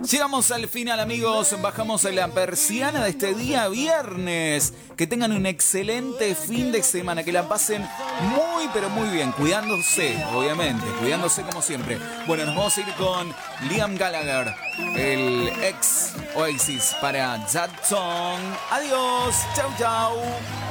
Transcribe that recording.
Llegamos al final, amigos. Bajamos la persiana de este día viernes. Que tengan un excelente fin de semana. Que la pasen muy, pero muy bien. Cuidándose, obviamente. Cuidándose como siempre. Bueno, nos vamos a ir con Liam Gallagher, el ex Oasis, para That Song. Adiós. Chau, chau.